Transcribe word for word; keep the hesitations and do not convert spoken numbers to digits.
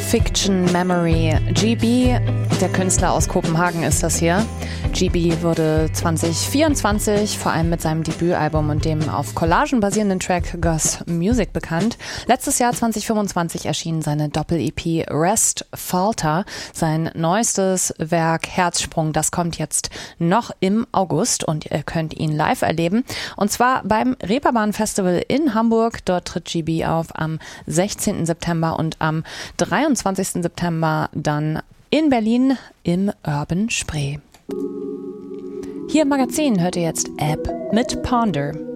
Fiction Memory. G B, der Künstler aus Kopenhagen, ist das hier. G B wurde zwanzig vierundzwanzig vor allem mit seinem Debütalbum und dem auf Collagen basierenden Track Goss Music bekannt. Letztes Jahr zwanzig fünfundzwanzig erschien seine Doppel-E P Rest Falter. Sein neuestes Werk Herzsprung, das kommt jetzt noch im August und ihr könnt ihn live erleben. Und zwar beim Reeperbahn Festival in Hamburg. Dort tritt G B auf am sechzehnten September und am dreiundzwanzigsten September dann in Berlin im Urban Spree. Hier im Magazin hört ihr jetzt App mit Ponder.